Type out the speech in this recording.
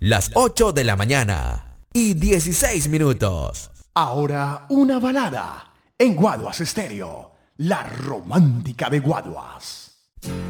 Las 8 de la mañana y 16 minutos. Ahora una balada en Guaduas Estéreo, la romántica de Guaduas.